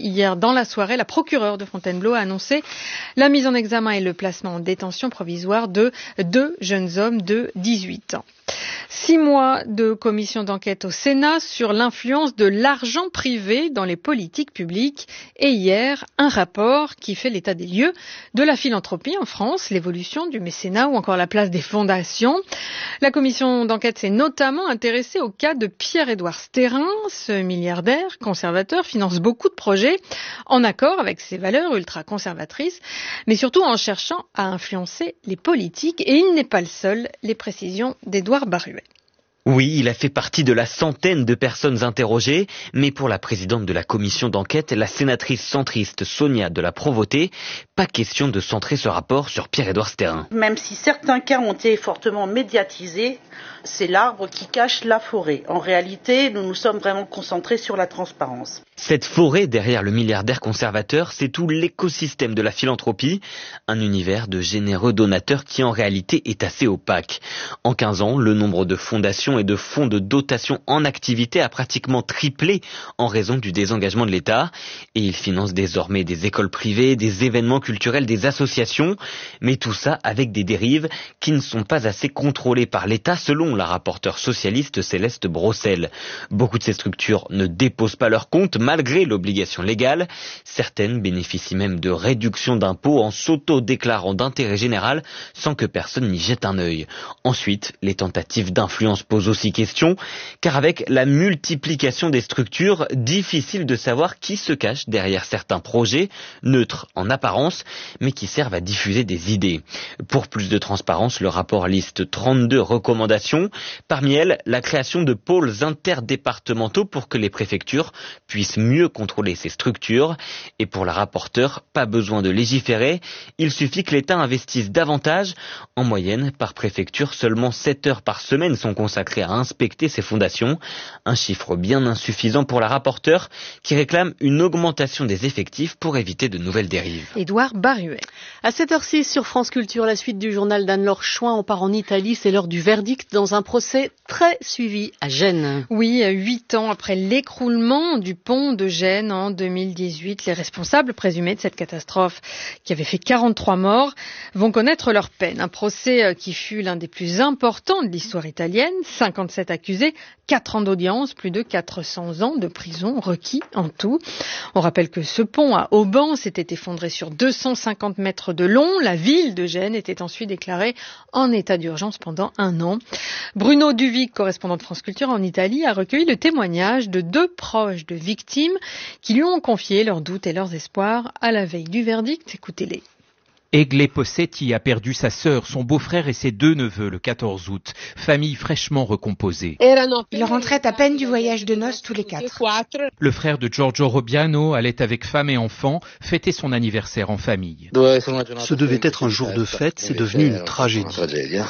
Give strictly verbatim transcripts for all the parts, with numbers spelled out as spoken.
Hier, dans la soirée, la procureure de Fontainebleau a annoncé la mise en examen et le placement en détention provisoire de deux jeunes hommes de dix-huit ans. Six mois de commission d'enquête au Sénat sur l'influence de l'argent privé dans les politiques publiques et hier, un rapport qui fait l'état des lieux de la philanthropie en France, l'évolution du mécénat ou encore la place des fondations. La commission d'enquête s'est notamment intéressée au cas de Pierre-Édouard Stérin. Ce milliardaire conservateur finance beaucoup de projets en accord avec ses valeurs ultra-conservatrices, mais surtout en cherchant à influencer les politiques. Et il n'est pas le seul, les précisions d'Édouard Baruet. Oui, il a fait partie de la centaine de personnes interrogées, mais pour la présidente de la commission d'enquête, la sénatrice centriste Sonia de la Provoté, pas question de centrer ce rapport sur Pierre-Édouard Stérin. Même si certains cas ont été fortement médiatisés, c'est l'arbre qui cache la forêt. En réalité, nous nous sommes vraiment concentrés sur la transparence. Cette forêt derrière le milliardaire conservateur, c'est tout l'écosystème de la philanthropie, un univers de généreux donateurs qui en réalité est assez opaque. En quinze ans, le nombre de fondations et de fonds de dotation en activité a pratiquement triplé en raison du désengagement de l'État. Et il finance désormais des écoles privées, des événements culturels, des associations, mais tout ça avec des dérives qui ne sont pas assez contrôlées par l'État selon la rapporteure socialiste Céleste Brossel. Beaucoup de ces structures ne déposent pas leurs comptes malgré l'obligation légale. Certaines bénéficient même de réductions d'impôts en s'auto-déclarant d'intérêt général sans que personne n'y jette un œil. Ensuite, les tentatives d'influence posent aussi question, car avec la multiplication des structures, difficile de savoir qui se cache derrière certains projets, neutres en apparence, mais qui servent à diffuser des idées. Pour plus de transparence, le rapport liste trente-deux recommandations. Parmi elles, la création de pôles interdépartementaux pour que les préfectures puissent mieux contrôler ces structures. Et pour la rapporteure, pas besoin de légiférer, il suffit que l'État investisse davantage. En moyenne, par préfecture, seulement sept heures par semaine sont consacrées à inspecter ces fondations. Un chiffre bien insuffisant pour la rapporteure qui réclame une augmentation des effectifs pour éviter de nouvelles dérives. Édouard Baruet. À sept heures six sur France Culture, la suite du journal d'Anne-Laure Chouin. On part en Italie, c'est l'heure du verdict dans un procès très suivi à Gênes. Oui, huit ans après l'écroulement du pont de Gênes en deux mille dix-huit, les responsables présumés de cette catastrophe qui avait fait quarante-trois morts vont connaître leur peine. Un procès qui fut l'un des plus importants de l'histoire italienne, cinquante-sept accusés, quatre ans d'audience, plus de quatre cents ans de prison requis en tout. On rappelle que ce pont à Auban s'était effondré sur deux cent cinquante mètres de long. La ville de Gênes était ensuite déclarée en état d'urgence pendant un an. Bruno Duvic, correspondant de France Culture en Italie, a recueilli le témoignage de deux proches de victimes qui lui ont confié leurs doutes et leurs espoirs à la veille du verdict. Écoutez-les. Egle Possetti a perdu sa sœur, son beau-frère et ses deux neveux le quatorze août. Famille fraîchement recomposée. Ils rentraient à peine du voyage de noces tous les quatre. Le frère de Giorgio Robiano allait avec femme et enfants fêter son anniversaire en famille. Ce devait être un jour de fête, c'est devenu une tragédie.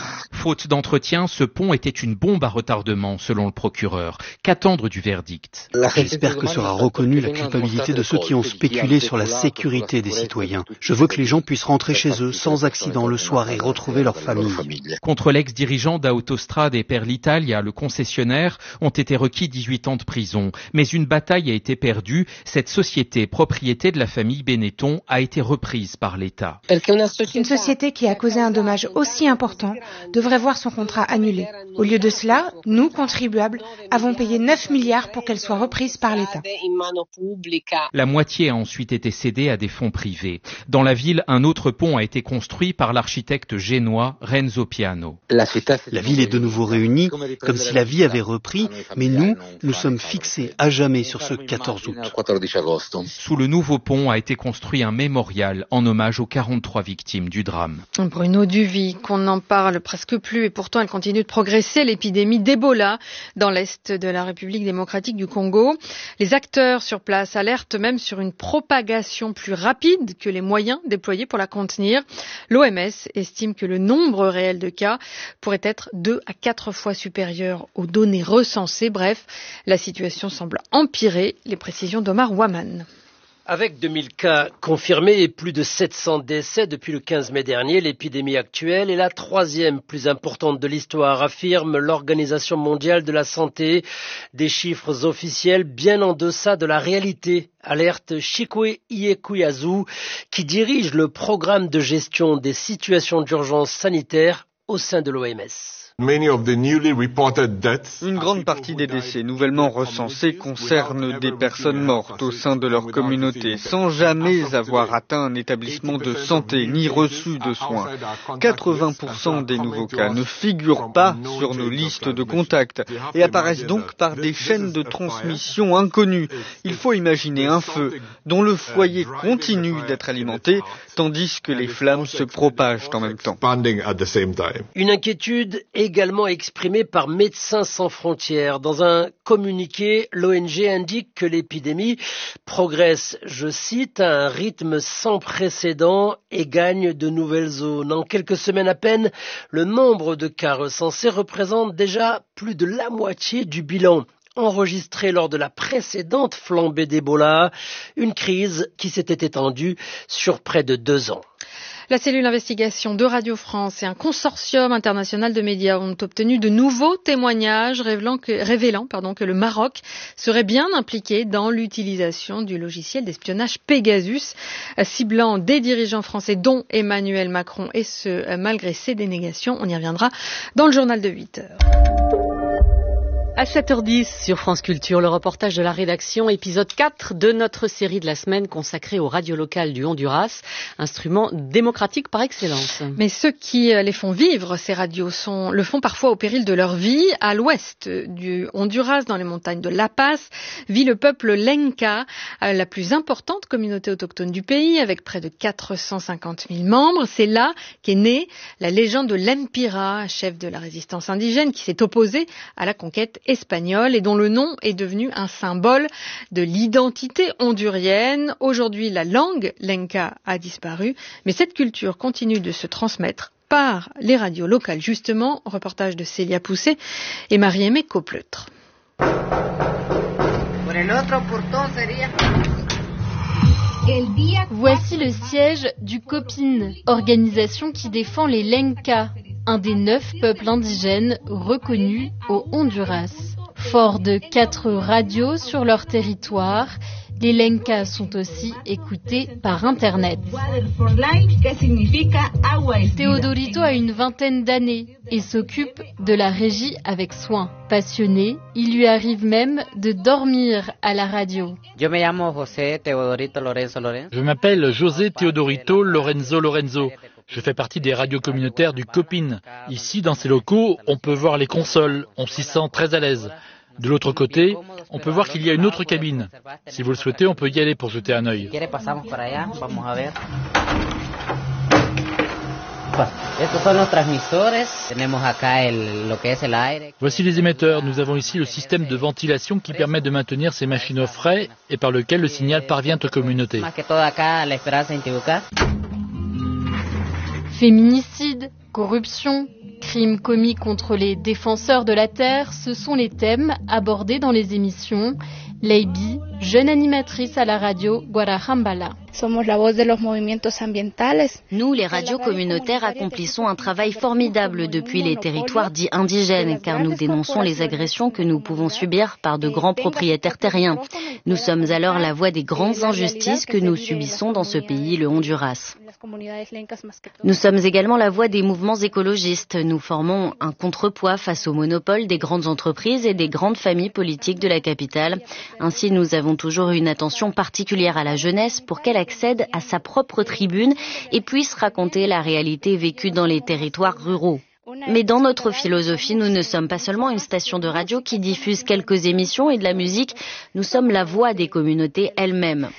Faute d'entretien, ce pont était une bombe à retardement, selon le procureur. Qu'attendre du verdict? J'espère que sera reconnue la culpabilité de ceux qui ont spéculé sur la sécurité des citoyens. Je veux que les gens puissent rentrer chez eux sans accident le soir et retrouver leur famille. Contre l'ex-dirigeant d'Autostrade et per l'Italia, le concessionnaire, ont été requis dix-huit ans de prison. Mais une bataille a été perdue. Cette société, propriété de la famille Benetton, a été reprise par l'État. Une société qui a causé un dommage aussi important devrait voir son contrat annulé. Au lieu de cela, nous, contribuables, avons payé neuf milliards pour qu'elle soit reprise par l'État. La moitié a ensuite été cédée à des fonds privés. Dans la ville, un autre pont a été construit par l'architecte génois Renzo Piano. La ville est de nouveau réunie, comme si la vie avait repris, mais nous, nous sommes fixés à jamais sur ce quatorze août. Sous le nouveau pont a été construit un mémorial en hommage aux quarante-trois victimes du drame. Bruno Duvic, on n'en parle presque plus et pourtant elle continue de progresser, l'épidémie d'Ebola dans l'est de la République démocratique du Congo. Les acteurs sur place alertent même sur une propagation plus rapide que les moyens déployés pour la contenir. L'O M S estime que le nombre réel de cas pourrait être deux à quatre fois supérieur aux données recensées. Bref, la situation semble empirer. Les précisions d'Omar Waman. Avec deux mille cas confirmés et plus de sept cents décès depuis le quinze mai dernier, l'épidémie actuelle est la troisième plus importante de l'histoire, affirme l'Organisation mondiale de la santé. Des chiffres officiels bien en deçà de la réalité, alerte Chikwe Iekuyazu, qui dirige le programme de gestion des situations d'urgence sanitaire au sein de l'O M S. Une grande partie des décès nouvellement recensés concernent des personnes mortes au sein de leur communauté, sans jamais avoir atteint un établissement de santé ni reçu de soins. quatre-vingts pour cent des nouveaux cas ne figurent pas sur nos listes de contacts et apparaissent donc par des chaînes de transmission inconnues. Il faut imaginer un feu dont le foyer continue d'être alimenté, tandis que les flammes se propagent en même temps. Une inquiétude également exprimée par Médecins sans frontières. Dans un communiqué, l'O N G indique que l'épidémie progresse, je cite, à un rythme sans précédent et gagne de nouvelles zones. En quelques semaines à peine, le nombre de cas recensés représente déjà plus de la moitié du bilan enregistré lors de la précédente flambée d'Ebola, une crise qui s'était étendue sur près de deux ans. La cellule d'investigation de Radio France et un consortium international de médias ont obtenu de nouveaux témoignages révélant que, révélant, pardon, que le Maroc serait bien impliqué dans l'utilisation du logiciel d'espionnage Pegasus, ciblant des dirigeants français dont Emmanuel Macron, et ce, malgré ses dénégations. On y reviendra dans le journal de huit heures. À sept heures dix sur France Culture, le reportage de la rédaction, épisode quatre de notre série de la semaine consacrée aux radios locales du Honduras, instrument démocratique par excellence. Mais ceux qui les font vivre, ces radios, sont, le font parfois au péril de leur vie. À l'ouest du Honduras, dans les montagnes de La Paz, vit le peuple Lenca, la plus importante communauté autochtone du pays, avec près de quatre cent cinquante mille membres. C'est là qu'est née la légende de l'Empira, chef de la résistance indigène qui s'est opposé à la conquête espagnole et dont le nom est devenu un symbole de l'identité hondurienne. Aujourd'hui, la langue lenca a disparu, mais cette culture continue de se transmettre par les radios locales. Justement, reportage de Célia Poussé et Marie-Aimée Copleutre. Voici le siège du COPIN, organisation qui défend les Lenca, un des neuf peuples indigènes reconnus au Honduras. Fort de quatre radios sur leur territoire, les Lenca sont aussi écoutés par Internet. Teodorito a une vingtaine d'années et s'occupe de la régie avec soin. Passionné, il lui arrive même de dormir à la radio. Je m'appelle José Teodorito Lorenzo Lorenzo. Je fais partie des radios communautaires du COPIN. Ici, dans ces locaux, on peut voir les consoles. On s'y sent très à l'aise. De l'autre côté, on peut voir qu'il y a une autre cabine. Si vous le souhaitez, on peut y aller pour jeter un œil. Voici les émetteurs. Nous avons ici le système de ventilation qui permet de maintenir ces machines au frais et par lequel le signal parvient aux communautés. Féminicide, corruption, crimes commis contre les défenseurs de la terre, ce sont les thèmes abordés dans les émissions. Leiby, jeune animatrice à la radio Guarajambala. Nous, les radios communautaires, accomplissons un travail formidable depuis les territoires dits indigènes, car nous dénonçons les agressions que nous pouvons subir par de grands propriétaires terriens. Nous sommes alors la voix des grandes injustices que nous subissons dans ce pays, le Honduras. Nous sommes également la voix des mouvements écologistes. Nous formons un contrepoids face au monopole des grandes entreprises et des grandes familles politiques de la capitale. Ainsi, nous avons toujours une attention particulière à la jeunesse pour qu'elle accède à sa propre tribune et puisse raconter la réalité vécue dans les territoires ruraux. Mais dans notre philosophie, nous ne sommes pas seulement une station de radio qui diffuse quelques émissions et de la musique, nous sommes la voix des communautés elles-mêmes.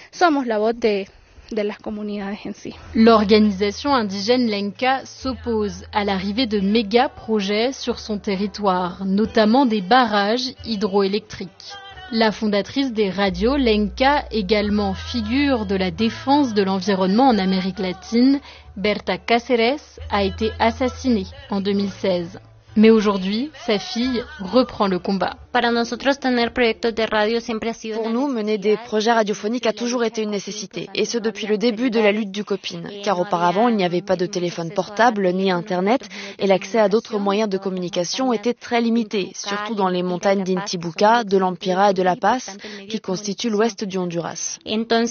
L'organisation indigène Lenca s'oppose à l'arrivée de méga projets sur son territoire, notamment des barrages hydroélectriques. La fondatrice des radios Lenca, également figure de la défense de l'environnement en Amérique latine, Berta Cáceres, a été assassinée en deux mille seize. Mais aujourd'hui, sa fille reprend le combat. Pour nous, mener des projets radiophoniques a toujours été une nécessité, et ce depuis le début de la lutte du Copine, car auparavant il n'y avait pas de téléphone portable ni Internet, et l'accès à d'autres moyens de communication était très limité, surtout dans les montagnes d'Intibucá, de l'Empira et de La Paz, qui constituent l'ouest du Honduras.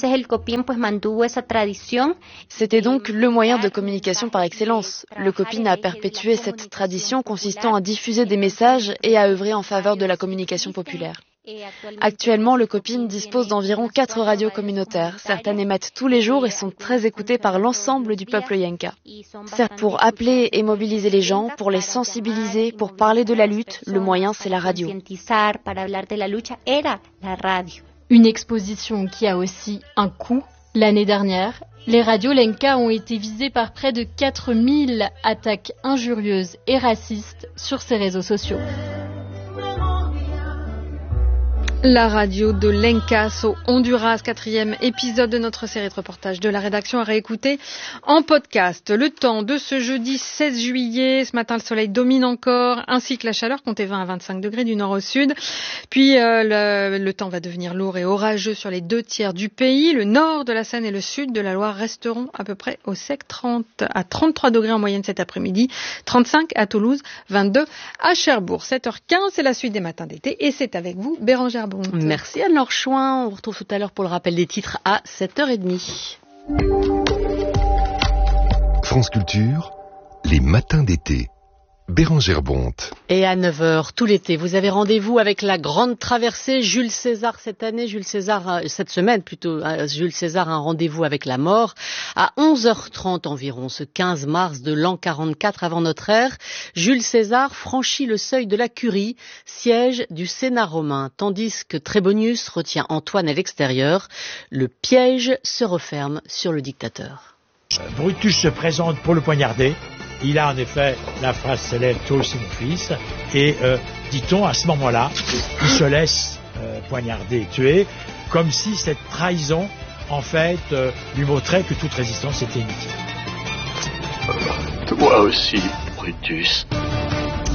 C'était donc le moyen de communication par excellence. Le Copine a perpétué cette tradition consistant à diffuser des messages et à œuvrer en faveur de la communication populaire. Actuellement, le Copine dispose d'environ quatre radios communautaires. Certaines émettent tous les jours et sont très écoutées par l'ensemble du peuple Yenka. C'est pour appeler et mobiliser les gens, pour les sensibiliser, pour parler de la lutte, le moyen c'est la radio. Une exposition qui a aussi un coût. L'année dernière, les radios Lenka ont été visées par près de quatre mille attaques injurieuses et racistes sur ces réseaux sociaux. La radio de Lencas au Honduras, quatrième épisode de notre série de reportages de la rédaction à réécouter en podcast. Le temps de ce jeudi seize juillet, ce matin le soleil domine encore, ainsi que la chaleur, comptez vingt à vingt-cinq degrés du nord au sud. Puis euh, le, le temps va devenir lourd et orageux sur les deux tiers du pays. Le nord de la Seine et le sud de la Loire resteront à peu près au sec, trente à trente-trois degrés en moyenne cet après-midi, trente-cinq à Toulouse, vingt-deux à Cherbourg. sept heures quinze, c'est la suite des matins d'été et c'est avec vous Bérangère Bonte. Merci Anne-Laure Chouin. On vous retrouve tout à l'heure pour le rappel des titres à sept heures trente. France Culture, les matins d'été. Bérangère Bonte. Et à neuf heures, tout l'été, vous avez rendez-vous avec la grande traversée Jules César cette année, Jules César, cette semaine plutôt, Jules César a un rendez-vous avec la mort à onze heures trente environ, ce quinze mars de l'an quarante-quatre avant notre ère. Jules César franchit le seuil de la curie, siège du Sénat romain, tandis que Trébonius retient Antoine à l'extérieur. Le piège se referme sur le dictateur. Brutus se présente pour le poignarder. Il a en effet la phrase célèbre « Toi aussi mon fils » et, euh, dit-on, à ce moment-là, il se laisse euh, poignarder et tuer, comme si cette trahison, en fait, euh, lui montrait que toute résistance était inutile. Toi aussi, Brutus.